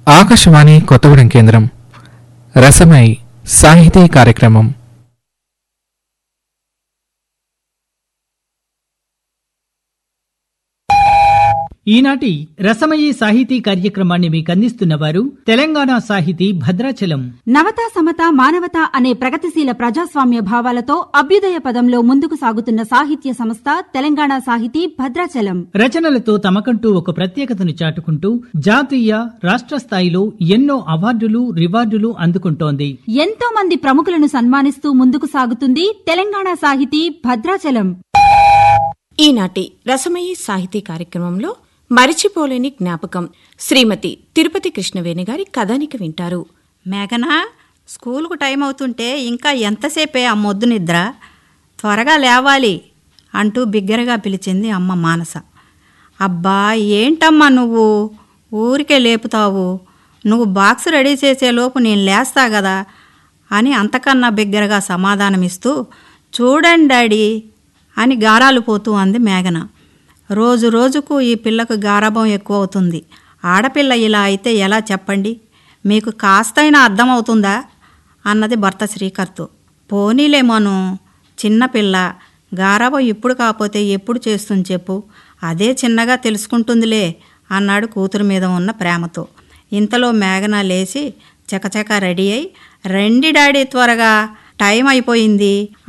ఆకాశవాణి కొత్తగూడెం కేంద్రం రసమై సాహితీ కార్యక్రమం. ఈనాటి రసమయీ సాహితీ కార్యక్రమాన్ని మీకు అందిస్తున్న వారు తెలంగాణ సాహితీ భద్రాచలం. నవత సమత మానవత అనే ప్రగతిశీల ప్రజాస్వామ్య భావాలతో అభ్యుదయ పదంలో ముందుకు సాగుతున్న సాహిత్య సంస్థ తెలంగాణ సాహితీ భద్రాచలం. రచనలతో తమకంటూ ఒక ప్రత్యేకతను చాటుకుంటూ జాతీయ రాష్ట్ర స్థాయిలో ఎన్నో అవార్డులు రివార్డులు అందుకుంటోంది. ఎంతో మంది ప్రముఖులను సన్మానిస్తూ ముందుకు సాగుతుంది తెలంగాణ సాహితీ భద్రాచలం. ఈనాటి రసమయీ సాహితీ కార్యక్రమంలో మరిచిపోలేని జ్ఞాపకం శ్రీమతి తిరుపతి కృష్ణవేణి గారి కథానిక వింటారు. మేఘనా, స్కూలుకు టైం అవుతుంటే ఇంకా ఎంతసేపే ఆ మొద్దు నిద్ర, త్వరగా లేవాలి అంటూ బిగ్గరగా పిలిచింది అమ్మ మానస. అబ్బా ఏంటమ్మా నువ్వు ఊరికే లేపుతావు, నువ్వు బాక్స్ రెడీ చేసేలోపు నేను లేస్తా కదా అని అంతకన్నా బిగ్గరగా సమాధానమిస్తూ చూడండి డాడీ అని గారాలు పోతూ అంది మేఘన. రోజు రోజుకు ఈ పిల్లకు గారాభం ఎక్కువ అవుతుంది. ఆడపిల్ల ఇలా అయితే ఎలా చెప్పండి, మీకు కాస్తైనా అర్థమవుతుందా అన్నది భర్త శ్రీకర్తో. పోనీలేమోను, చిన్నపిల్ల, గారాభం ఇప్పుడు కాకపోతే ఎప్పుడు చేస్తుంది చెప్పు, అదే చిన్నగా తెలుసుకుంటుందిలే అన్నాడు కూతురు మీద ఉన్న ప్రేమతో. ఇంతలో మేఘన లేచి చకచక రెడీ అయి రండి డాడీ త్వరగా టైం అయిపోయింది